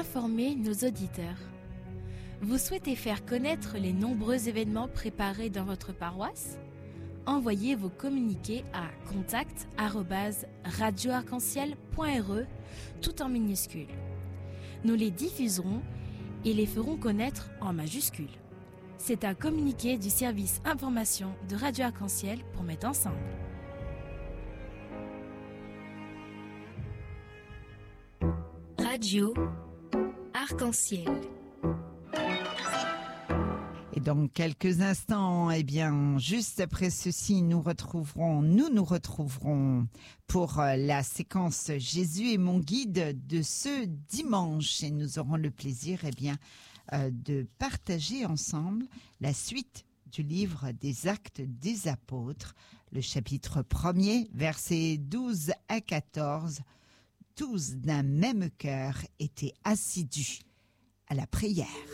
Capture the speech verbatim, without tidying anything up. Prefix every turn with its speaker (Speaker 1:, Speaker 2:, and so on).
Speaker 1: informer nos auditeurs. Vous souhaitez faire connaître les nombreux événements préparés dans votre paroisse? Envoyez vos communiqués à contact arobase radio arc en ciel point r e tout en minuscules. Nous les diffuserons et les ferons connaître en majuscules. C'est un communiqué du service information de Radio Arc-en-Ciel pour mettre ensemble. Radio Arc-en-Ciel.
Speaker 2: Et dans quelques instants, eh bien, juste après ceci, nous retrouverons, nous nous retrouverons pour la séquence Jésus est mon guide de ce dimanche. Et nous aurons le plaisir, eh bien, euh, de partager ensemble la suite du livre des Actes des Apôtres, le chapitre premier, versets douze à quatorze. Tous d'un même cœur étaient assidus à la prière.